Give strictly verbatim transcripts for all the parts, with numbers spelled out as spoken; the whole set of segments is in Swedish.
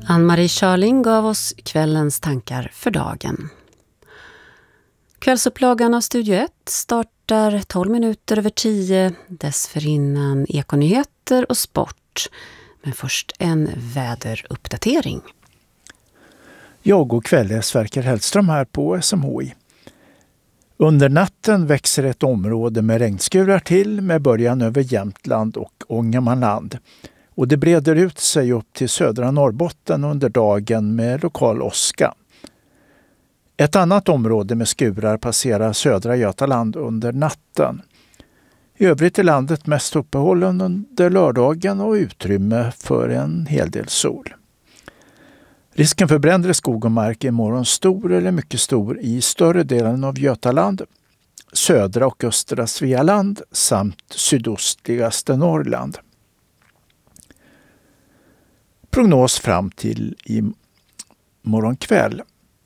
Ann-Marie Charling gav oss kvällens tankar för dagen. Kvällsupplagan av Studio ett startar tolv minuter över tio, dessförinnan ekonyheter och sport. Men först en väderuppdatering. Jag och kväll är Sverker Hellström här på S M H I. Under natten växer ett område med regnskurar till med början över Jämtland och Ångermanland. Och det breder ut sig upp till södra Norrbotten under dagen med lokal åska. Ett annat område med skurar passerar södra Götaland under natten. I övrigt i landet mest uppehåll under lördagen och utrymme för en hel del sol. Risken för bränder i skog och mark är imorgon stor eller mycket stor i större delen av Götaland, södra och östra Svealand samt sydostligaste Norrland. Prognos fram till i morgon kväll.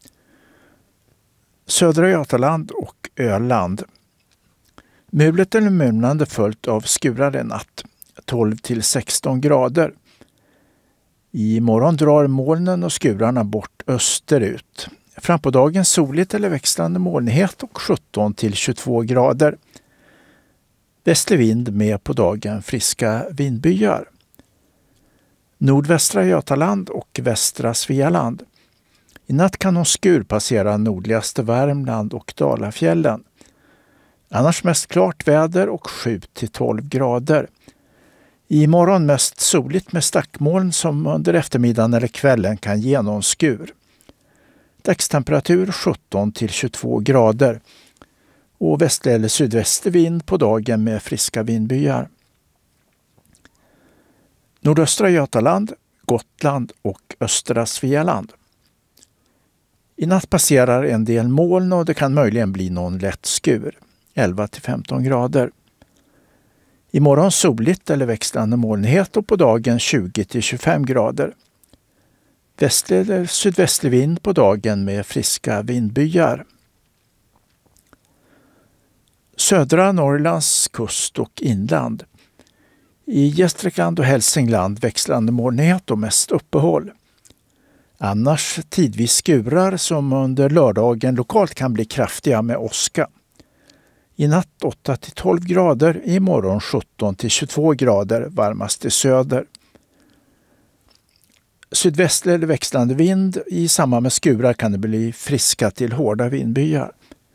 Södra Götaland och Öland. Mulet eller mulnande följt av skurar i natt, tolv till sexton grader. I morgon drar molnen och skurarna bort österut. Fram på dagen soligt eller växlande molnighet och sjutton till tjugotvå grader. Västlig vind med på dagen friska vindbyar. Nordvästra Götaland och västra Svealand. I natt kan någon skur passera nordligaste Värmland och Dalafjällen. Annars mest klart väder och sju till tolv grader. I morgon mest soligt med stackmoln som under eftermiddagen eller kvällen kan ge någon skur. Dagstemperatur sjutton till tjugotvå grader. Och västlig eller sydvästlig vind på dagen med friska vindbyar. Nordöstra Götaland, Gotland och östra Svealand. I natt passerar en del moln och det kan möjligen bli någon lätt skur, elva till femton grader. Imorgon soligt eller växlande molnighet och på dagen tjugo till tjugofem grader. Västlig eller sydvästlig vind på dagen med friska vindbyar. Södra Norrlands kust och inland. I Gästrikland och Hälsingland växlande molnighet och mest uppehåll. Annars tidvis skurar som under lördagen lokalt kan bli kraftiga med åska. I natt åtta till tolv grader, i morgon sjutton till tjugotvå grader, varmast i söder. Sydvästlig eller växlande vind, i samband med skurar kan det bli friska till hårda vindbyar.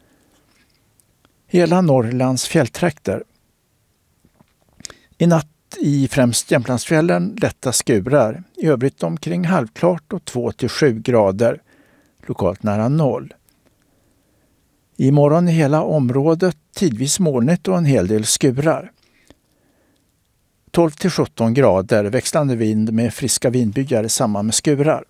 Hela Norrlands fjälltrakter. I natt i främst Jämtlandsfjällen lätta skurar, i övrigt omkring halvklart och två till sju grader, lokalt nära noll. I morgon i hela området tidvis molnigt och en hel del skurar. tolv till sjutton grader, växlande vind med friska vindbyar i samband med skurar.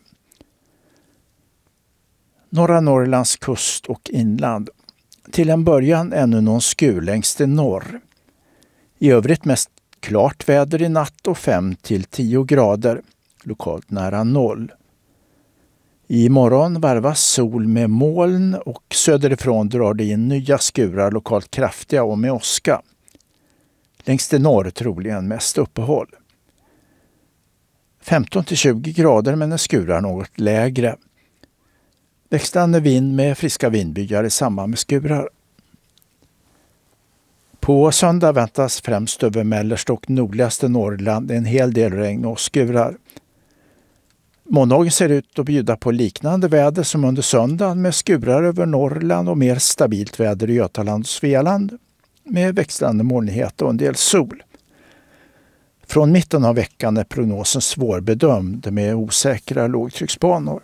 Norra Norrlands kust och inland. Till en början ännu någon skur längst i norr. I övrigt mest klart väder i natt och fem till tio grader, lokalt nära noll. I morgon varvas sol med moln och söderifrån drar det in nya skurar, lokalt kraftiga och med åska. Längst i norr troligen mest uppehåll. femton till tjugo grader men är skurar något lägre. Växlande vind med friska vindbyar i samband med skurar. På söndag väntas främst över mellersta och nordligaste Norrland en hel del regn och skurar. Måndagen ser ut att bjuda på liknande väder som under söndagen med skurar över Norrland och mer stabilt väder i Götaland och Svealand med växlande molnighet och en del sol. Från mitten av veckan är prognosen svårbedömd med osäkra lågtrycksbanor.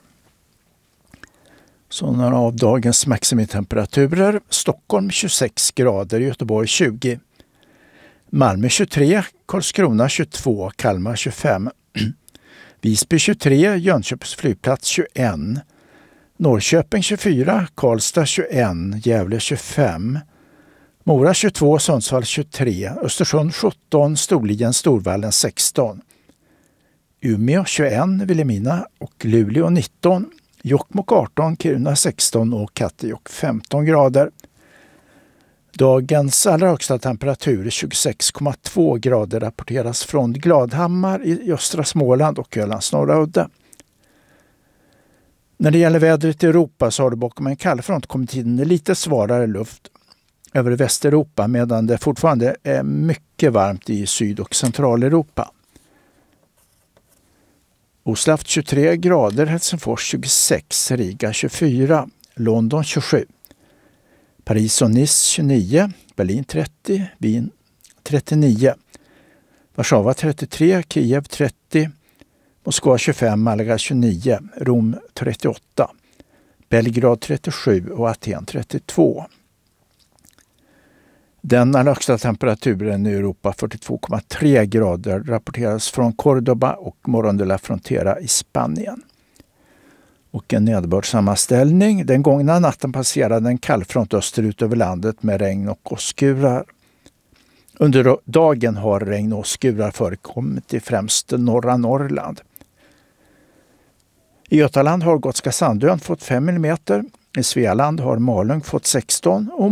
Så några av dagens maximitemperaturer: Stockholm tjugosex grader, Göteborg tjugo, Malmö tjugotre, Karlskrona tjugotvå, Kalmar tjugofem, Visby tjugotre, Jönköpings flygplats tjugoett, Norrköping tjugofyra, Karlstad tjugoett, Gävle tjugofem, Mora tjugotvå, Sundsvall tjugotre, Östersund sjutton, Storlien Storvallen sexton, Umeå tjugoett, Vilhelmina och Luleå nitton, Jokkmokk arton, Kiruna sexton och Kattejock femton grader. Dagens allra högsta temperatur tjugosex komma två grader rapporteras från Gladhammar i östra Småland och Ölands norra udde. När det gäller vädret i Europa så har det bakom en kallfront kommit in lite svalare luft över Västeuropa medan det fortfarande är mycket varmt i Syd- och Centraleuropa. Oslo haft tjugotre grader, Helsingfors tjugosex, Riga tjugofyra, London tjugosju, Paris och Nice tjugonio, Berlin trettio, Wien trettionio, Warszawa trettiotre, Kiev trettio, Moskva tjugofem, Malaga tjugonio, Rom trettioåtta, Belgrad trettiosju och Aten trettiotvå. Den allra högsta temperaturen i Europa, fyrtiotvå komma tre grader, rapporteras från Córdoba och Morón de la Frontera i Spanien. Och en nederbördssammanställning. Den gångna natten passerade en kallfront österut över landet med regn och åskurar. Under dagen har regn och åskurar förekommit i främst norra Norrland. I Götaland har Gotska Sandön fått fem millimeter, i Svealand har Malung fått sexton och